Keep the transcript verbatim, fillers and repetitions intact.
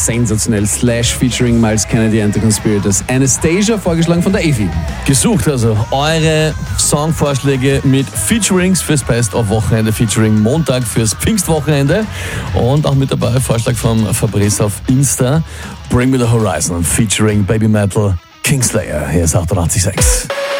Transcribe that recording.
sensationell. Slash featuring Miles Kennedy and the Conspirators. Anastasia, vorgeschlagen von der Evi. Gesucht also eure Songvorschläge mit Featurings fürs Best-of-Wochenende, Featuring Montag fürs Pfingstwochenende und auch mit dabei Vorschlag von Fabrice auf Insta. Bring Me The Horizon featuring Baby Metal, Kingslayer. Hier ist achtundachtzig Komma sechs.